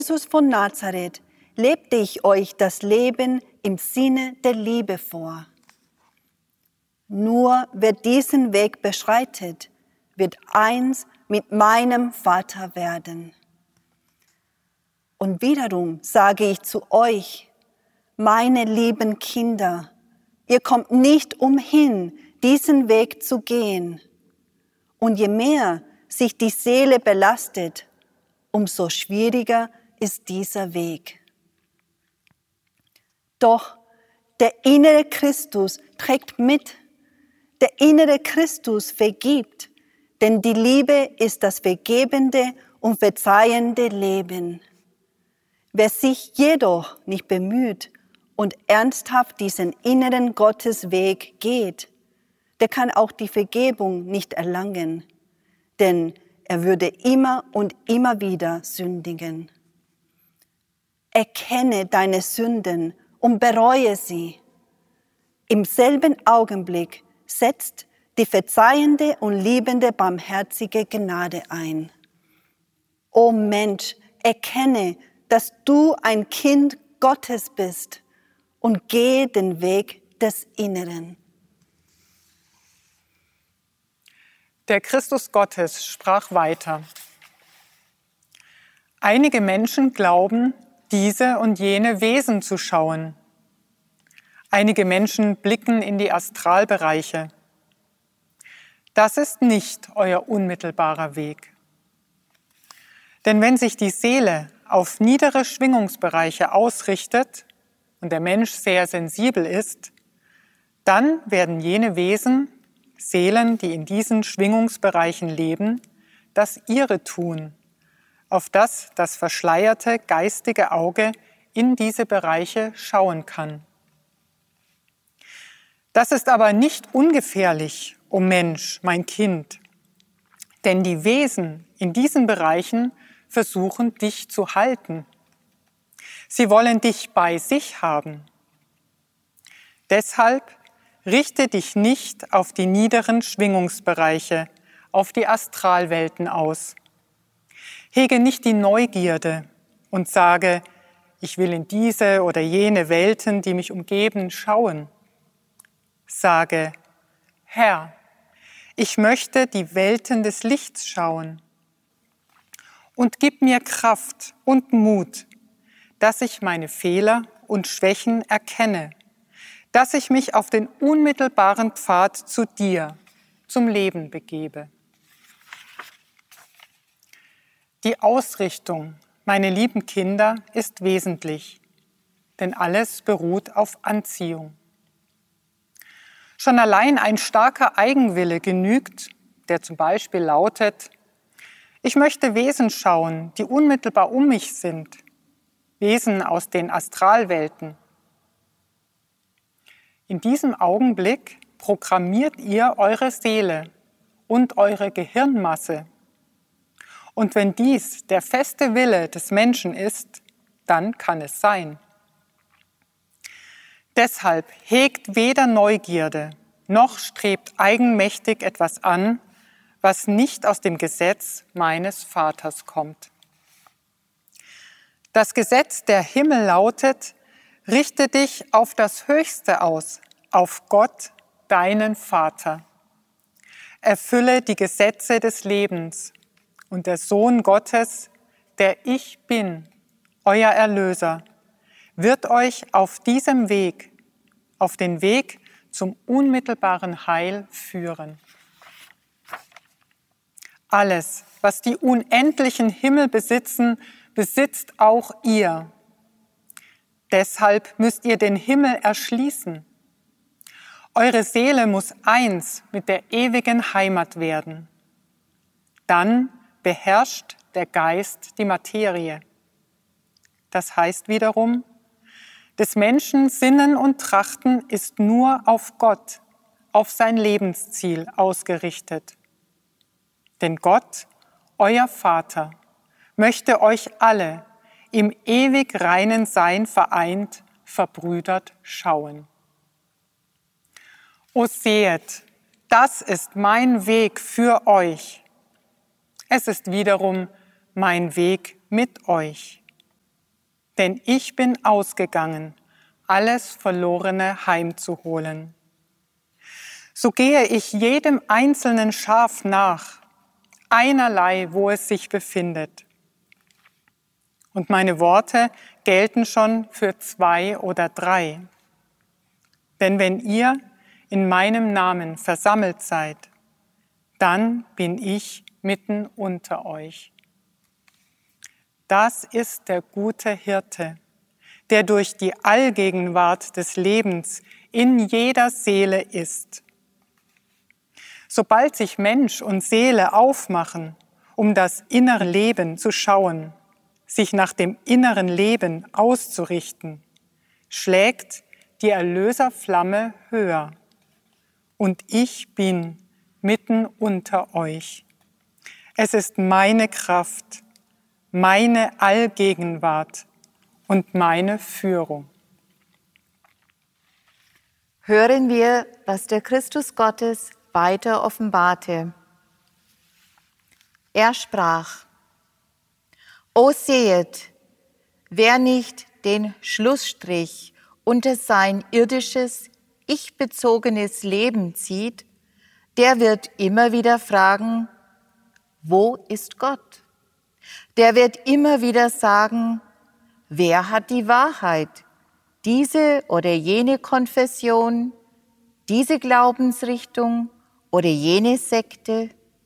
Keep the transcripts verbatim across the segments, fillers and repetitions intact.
Jesus von Nazareth lebte ich euch das Leben im Sinne der Liebe vor. Nur wer diesen Weg beschreitet, wird eins mit meinem Vater werden. Und wiederum sage ich zu euch, meine lieben Kinder, ihr kommt nicht umhin, diesen Weg zu gehen. Und je mehr sich die Seele belastet, umso schwieriger ist dieser Weg. Doch der innere Christus trägt mit. Der innere Christus vergibt, denn die Liebe ist das vergebende und verzeihende Leben. Wer sich jedoch nicht bemüht und ernsthaft diesen inneren Gottesweg geht, der kann auch die Vergebung nicht erlangen, denn er würde immer und immer wieder sündigen. Erkenne deine Sünden und bereue sie. Im selben Augenblick setzt die verzeihende und liebende, barmherzige Gnade ein. O Mensch, erkenne, dass du ein Kind Gottes bist und gehe den Weg des Inneren. Der Christus Gottes sprach weiter. Einige Menschen glauben, diese und jene Wesen zu schauen. Einige Menschen blicken in die Astralbereiche. Das ist nicht euer unmittelbarer Weg. Denn wenn sich die Seele auf niedere Schwingungsbereiche ausrichtet und der Mensch sehr sensibel ist, dann werden jene Wesen, Seelen, die in diesen Schwingungsbereichen leben, das ihre tun, auf das das verschleierte geistige Auge in diese Bereiche schauen kann. Das ist aber nicht ungefährlich, o Mensch, mein Kind, denn die Wesen in diesen Bereichen versuchen, dich zu halten. Sie wollen dich bei sich haben. Deshalb richte dich nicht auf die niederen Schwingungsbereiche, auf die Astralwelten aus. Hege nicht die Neugierde und sage, ich will in diese oder jene Welten, die mich umgeben, schauen. Sage, Herr, ich möchte die Welten des Lichts schauen. Und gib mir Kraft und Mut, dass ich meine Fehler und Schwächen erkenne, dass ich mich auf den unmittelbaren Pfad zu dir, zum Leben begebe. Die Ausrichtung, meine lieben Kinder, ist wesentlich, denn alles beruht auf Anziehung. Schon allein ein starker Eigenwille genügt, der zum Beispiel lautet, ich möchte Wesen schauen, die unmittelbar um mich sind, Wesen aus den Astralwelten. In diesem Augenblick programmiert ihr eure Seele und eure Gehirnmasse. Und wenn dies der feste Wille des Menschen ist, dann kann es sein. Deshalb hegt weder Neugierde, noch strebt eigenmächtig etwas an, was nicht aus dem Gesetz meines Vaters kommt. Das Gesetz der Himmel lautet, richte dich auf das Höchste aus, auf Gott, deinen Vater. Erfülle die Gesetze des Lebens und der Sohn Gottes, der ich bin, euer Erlöser, wird euch auf diesem Weg, auf den Weg zum unmittelbaren Heil führen. Alles, was die unendlichen Himmel besitzen, besitzt auch ihr. Deshalb müsst ihr den Himmel erschließen. Eure Seele muss eins mit der ewigen Heimat werden. Dann beherrscht der Geist die Materie. Das heißt wiederum, des Menschen Sinnen und Trachten ist nur auf Gott, auf sein Lebensziel ausgerichtet. Denn Gott, euer Vater, möchte euch alle im ewig reinen Sein vereint, verbrüdert schauen. O sehet, das ist mein Weg für euch. Es ist wiederum mein Weg mit euch. denn ich bin ausgegangen, alles Verlorene heimzuholen. So gehe ich jedem einzelnen Schaf nach, einerlei, wo es sich befindet. Und meine Worte gelten schon für zwei oder drei. Denn wenn ihr in meinem Namen versammelt seid, dann bin ich mitten unter euch. Das ist der gute Hirte, der durch die Allgegenwart des Lebens in jeder Seele ist. Sobald sich Mensch und Seele aufmachen, um das innere Leben zu schauen, sich nach dem inneren Leben auszurichten, schlägt die Erlöserflamme höher. Und ich bin mitten unter euch. Es ist meine Kraft, meine Allgegenwart und meine Führung. Hören wir, was der Christus Gottes weiter offenbarte. Er sprach: O sehet, wer nicht den Schlussstrich unter sein irdisches, ich-bezogenes Leben zieht, der wird immer wieder fragen, wo ist Gott? Der wird immer wieder sagen, wer hat die Wahrheit? Diese oder jene Konfession, diese Glaubensrichtung oder jene Sekte?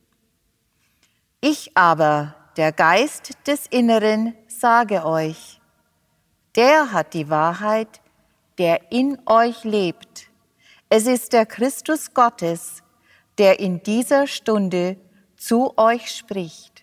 Ich aber, der Geist des Inneren, sage euch, der hat die Wahrheit, der in euch lebt. Es ist der Christus Gottes, der in dieser Stunde zu euch spricht.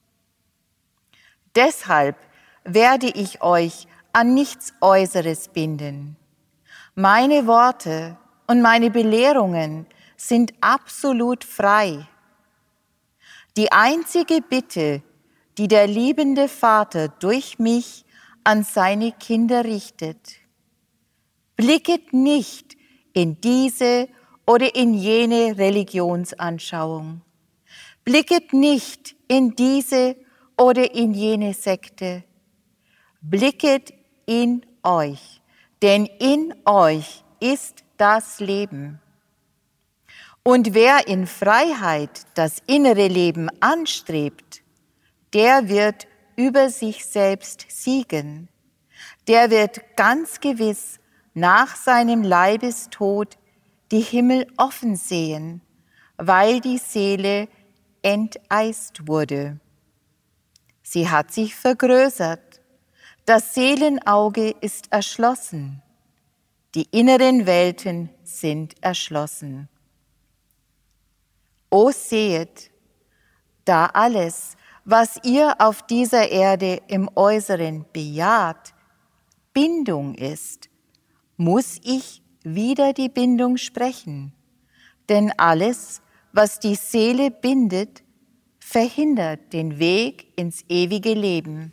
Deshalb werde ich euch an nichts Äußeres binden. Meine Worte und meine Belehrungen sind absolut frei. Die einzige Bitte, die der liebende Vater durch mich an seine Kinder richtet: Blicket nicht in diese oder in jene Religionsanschauung. Blicket nicht in diese oder in jene Sekte. Blicket in euch, denn in euch ist das Leben. Und wer in Freiheit das innere Leben anstrebt, der wird über sich selbst siegen. Der wird ganz gewiss nach seinem Leibestod die Himmel offen sehen, weil die Seele enteist wurde. Sie hat sich vergrößert, das Seelenauge ist erschlossen, die inneren Welten sind erschlossen. O sehet, da alles, was ihr auf dieser Erde im Äußeren bejaht, Bindung ist, muss ich wieder die Bindung sprechen, denn alles, was die Seele bindet, verhindert den Weg ins ewige Leben.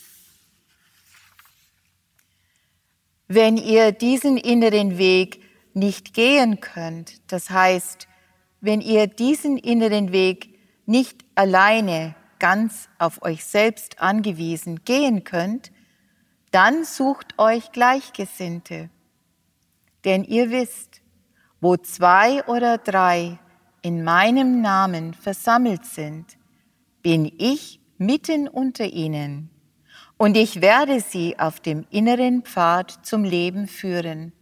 Wenn ihr diesen inneren Weg nicht gehen könnt, das heißt, wenn ihr diesen inneren Weg nicht alleine ganz auf euch selbst angewiesen gehen könnt, dann sucht euch Gleichgesinnte. Denn ihr wisst, wo zwei oder drei in meinem Namen versammelt sind, bin ich mitten unter ihnen, und ich werde sie auf dem inneren Pfad zum Leben führen.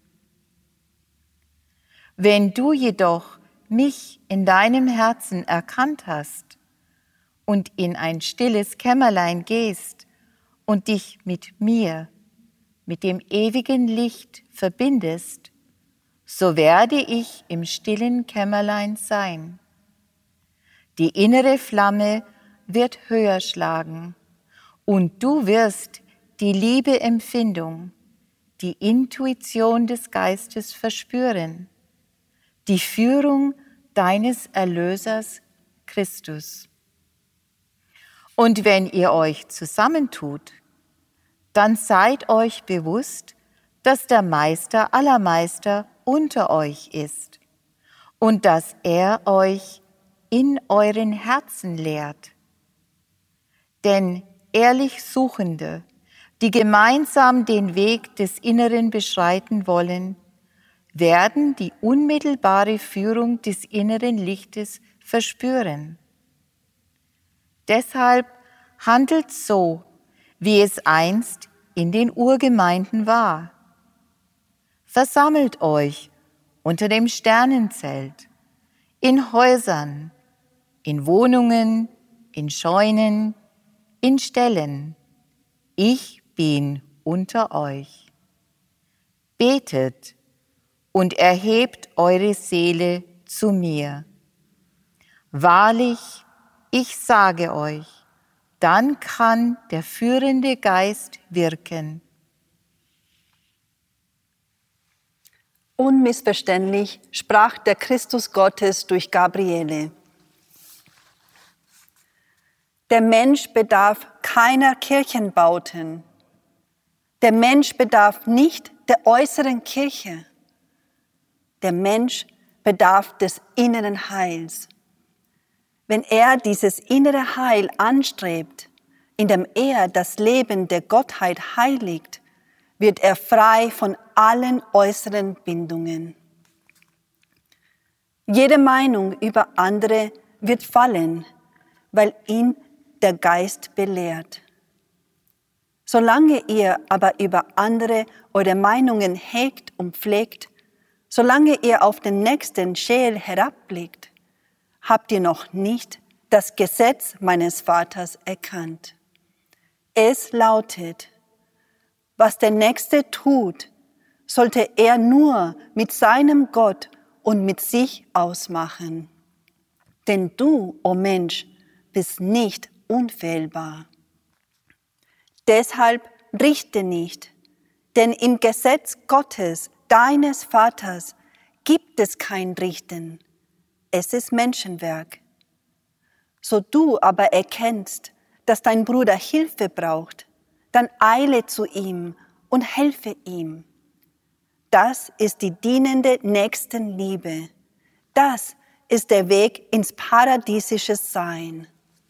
Wenn du jedoch mich in deinem Herzen erkannt hast und in ein stilles Kämmerlein gehst und dich mit mir, mit dem ewigen Licht verbindest, so werde ich im stillen Kämmerlein sein. Die innere Flamme wird höher schlagen und du wirst die Liebeempfindung, die Intuition des Geistes verspüren, die Führung deines Erlösers Christus. Und wenn ihr euch zusammentut, dann seid euch bewusst, dass der Meister aller Meister unter euch ist und dass er euch in euren Herzen lehrt. Denn ehrlich Suchende, die gemeinsam den Weg des Inneren beschreiten wollen, werden die unmittelbare Führung des inneren Lichtes verspüren. Deshalb handelt so, wie es einst in den Urgemeinden war. Versammelt euch unter dem Sternenzelt, in Häusern, in Wohnungen, in Scheunen, in Ställen. Ich bin unter euch. Betet und erhebt eure Seele zu mir. Wahrlich, ich sage euch, dann kann der führende Geist wirken. Unmissverständlich sprach der Christus Gottes durch Gabriele. Der Mensch bedarf keiner Kirchenbauten. Der Mensch bedarf nicht der äußeren Kirche. Der Mensch bedarf des inneren Heils. Wenn er dieses innere Heil anstrebt, indem er das Leben der Gottheit heiligt, wird er frei von allen äußeren Bindungen. Jede Meinung über andere wird fallen, weil ihn der Geist belehrt. Solange ihr aber über andere eure Meinungen hegt und pflegt, solange ihr auf den Nächsten scheel herabblickt, habt ihr noch nicht das Gesetz meines Vaters erkannt. Es lautet: Was der Nächste tut, sollte er nur mit seinem Gott und mit sich ausmachen. Denn du, o Mensch, bist nicht unfehlbar. Deshalb richte nicht, denn im Gesetz Gottes, deines Vaters, gibt es kein Richten. Es ist Menschenwerk. So du aber erkennst, dass dein Bruder Hilfe braucht, dann eile zu ihm und helfe ihm. Das ist die dienende Nächstenliebe. Das ist der Weg ins paradiesische Sein.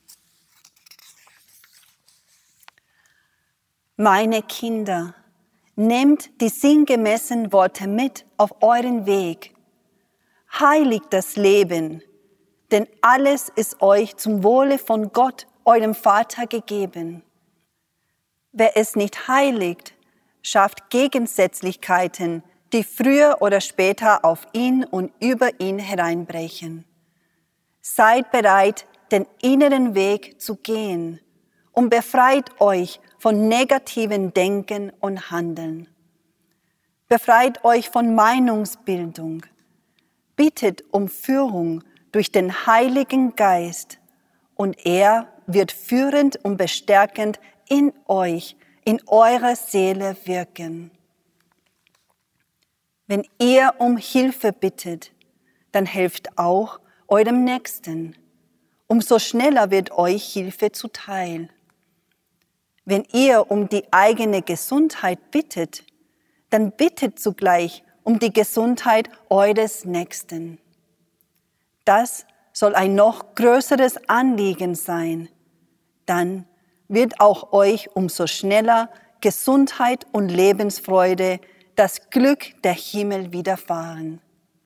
Meine Kinder, nehmt die sinngemäßen Worte mit auf euren Weg. Heiligt das Leben, denn alles ist euch zum Wohle von Gott, eurem Vater, gegeben. Wer es nicht heiligt, schafft Gegensätzlichkeiten, die früher oder später auf ihn und über ihn hereinbrechen. Seid bereit, den inneren Weg zu gehen und befreit euch von negativen Denken und Handeln. Befreit euch von Meinungsbildung. Bittet um Führung durch den Heiligen Geist und er wird führend und bestärkend in euch, in eurer Seele wirken. Wenn ihr um Hilfe bittet, dann helft auch eurem Nächsten. Umso schneller wird euch Hilfe zuteil. Wenn ihr um die eigene Gesundheit bittet, dann bittet zugleich um die Gesundheit eures Nächsten. Das soll ein noch größeres Anliegen sein. Dann wird auch euch umso schneller Gesundheit und Lebensfreude, das Glück der Himmel widerfahren.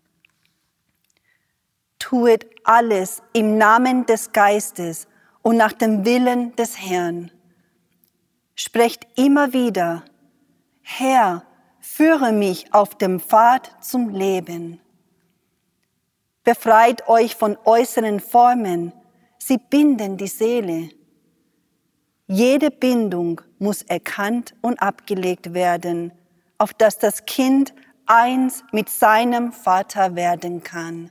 Tuet alles im Namen des Geistes und nach dem Willen des Herrn. Sprecht immer wieder: Herr, führe mich auf dem Pfad zum Leben. Befreit euch von äußeren Formen, sie binden die Seele. Jede Bindung muss erkannt und abgelegt werden, auf dass das Kind eins mit seinem Vater werden kann.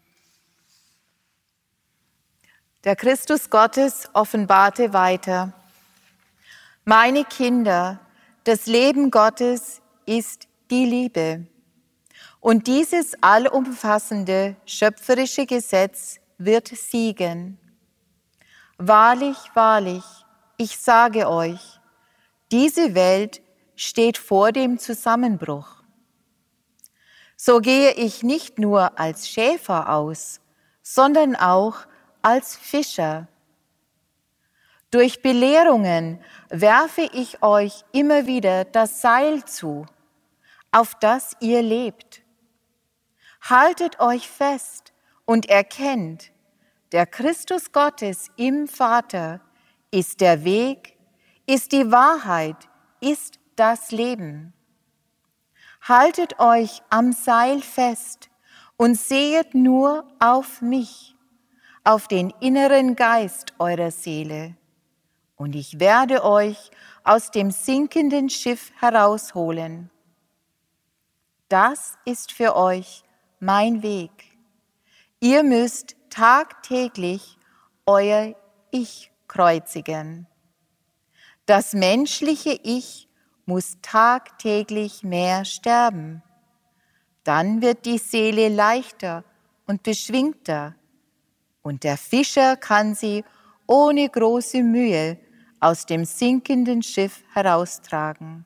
Der Christus Gottes offenbarte weiter: Meine Kinder, das Leben Gottes ist die Liebe. Und dieses allumfassende schöpferische Gesetz wird siegen. Wahrlich, wahrlich, ich sage euch, diese Welt steht vor dem Zusammenbruch. So gehe ich nicht nur als Schäfer aus, sondern auch als Fischer. Durch Belehrungen werfe ich euch immer wieder das Seil zu, auf das ihr lebt. Haltet euch fest und erkennt, der Christus Gottes im Vater ist der Weg, ist die Wahrheit, ist das Leben. Haltet euch am Seil fest und sehet nur auf mich, auf den inneren Geist eurer Seele, und ich werde euch aus dem sinkenden Schiff herausholen. Das ist für euch mein Weg. Ihr müsst tagtäglich euer Ich kreuzigen. Das menschliche Ich muss tagtäglich mehr sterben. Dann wird die Seele leichter und beschwingter, und der Fischer kann sie ohne große Mühe aus dem sinkenden Schiff heraustragen.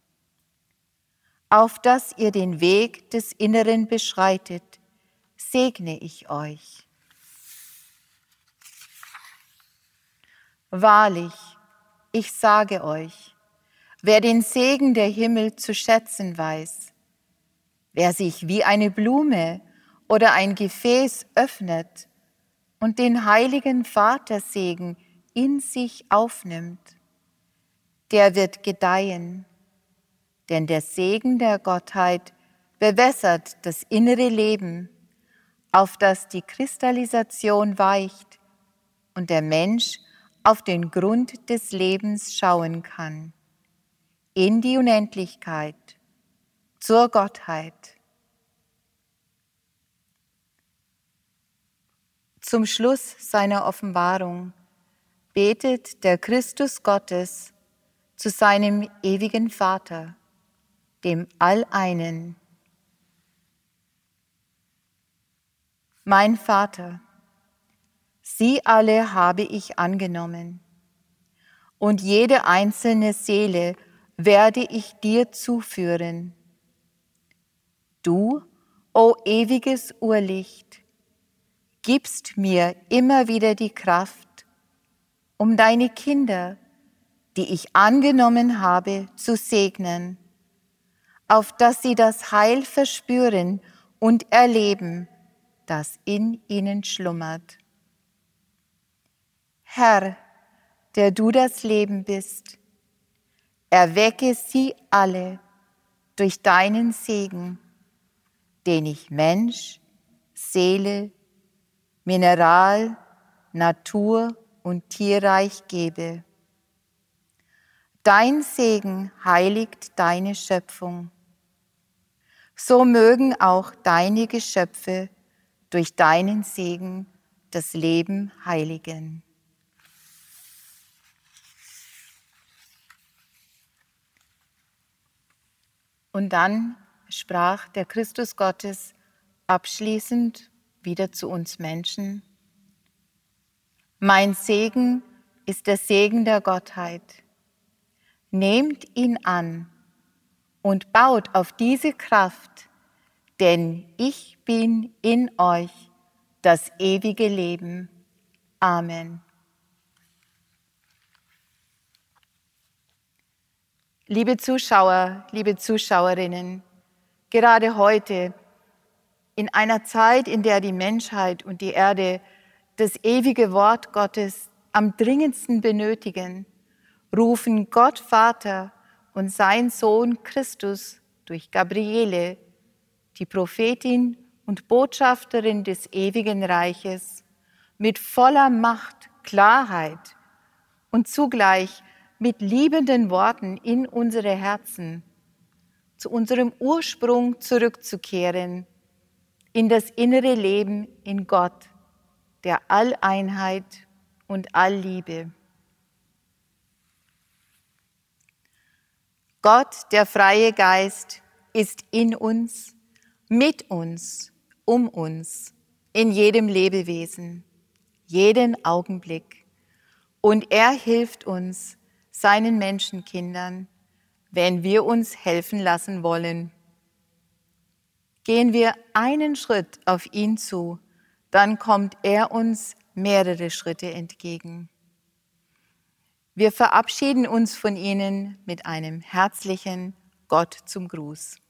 Auf dass ihr den Weg des Inneren beschreitet, segne ich euch. Wahrlich, ich sage euch, wer den Segen der Himmel zu schätzen weiß, wer sich wie eine Blume oder ein Gefäß öffnet und den heiligen Vatersegen in sich aufnimmt, der wird gedeihen, denn der Segen der Gottheit bewässert das innere Leben, auf das die Kristallisation weicht und der Mensch auf den Grund des Lebens schauen kann, in die Unendlichkeit, zur Gottheit. Zum Schluss seiner Offenbarung betet der Christus Gottes zu seinem ewigen Vater, dem Alleinen. Mein Vater, sie alle habe ich angenommen, und jede einzelne Seele werde ich dir zuführen. Du, o ewiges Urlicht, gibst mir immer wieder die Kraft, um deine Kinder, die ich angenommen habe, zu segnen, auf dass sie das Heil verspüren und erleben, das in ihnen schlummert. Herr, der du das Leben bist, erwecke sie alle durch deinen Segen, den ich Mensch, Seele, Mineral, Natur und Tierreich gebe. Dein Segen heiligt deine Schöpfung. So mögen auch deine Geschöpfe durch deinen Segen das Leben heiligen. Und dann sprach der Christus Gottes abschließend wieder zu uns Menschen: Mein Segen ist der Segen der Gottheit. Nehmt ihn an und baut auf diese Kraft, denn ich bin in euch das ewige Leben. Amen. Liebe Zuschauer, liebe Zuschauerinnen, gerade heute, in einer Zeit, in der die Menschheit und die Erde das ewige Wort Gottes am dringendsten benötigen, rufen Gott Vater und sein Sohn Christus durch Gabriele, die Prophetin und Botschafterin des ewigen Reiches, mit voller Macht, Klarheit und zugleich mit liebenden Worten in unsere Herzen, zu unserem Ursprung zurückzukehren, in das innere Leben in Gott, der Alleinheit und Allliebe. Gott, der freie Geist, ist in uns, mit uns, um uns, in jedem Lebewesen, jeden Augenblick. Und er hilft uns, seinen Menschenkindern, wenn wir uns helfen lassen wollen. Gehen wir einen Schritt auf ihn zu, dann kommt er uns mehrere Schritte entgegen. Wir verabschieden uns von Ihnen mit einem herzlichen Gott zum Gruß.